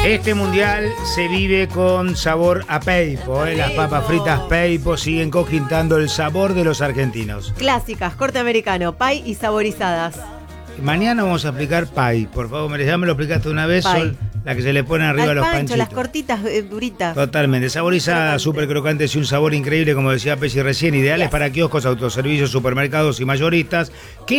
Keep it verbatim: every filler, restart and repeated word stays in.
Este mundial se vive con sabor a peipo, ¿eh? Las papas fritas peipo siguen conquistando el sabor de los argentinos. Clásicas, corte americano, pie y saborizadas. Mañana vamos a explicar pie, por favor, ya me lo explicaste una vez, Pie. son las que se le ponen arriba Al a los pancho, panchitos. las cortitas eh, duritas. Totalmente, saborizadas, súper crocantes y un sabor increíble, como decía Pesci recién, ideales Yes. para kioscos, autoservicios, supermercados y mayoristas. ¿Qué